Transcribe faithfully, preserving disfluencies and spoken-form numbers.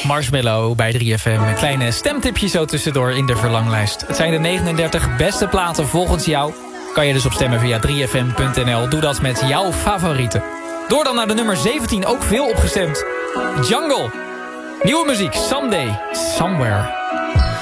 Marshmallow bij drie F M. Een kleine stemtipje zo tussendoor in de verlanglijst. Het zijn de negenendertig beste platen volgens jou. Kan je dus op stemmen via drie f m punt n l. Doe dat met jouw favorieten. Door dan naar de nummer zeventien, ook veel opgestemd. Jungle. Nieuwe muziek, Someday, Somewhere.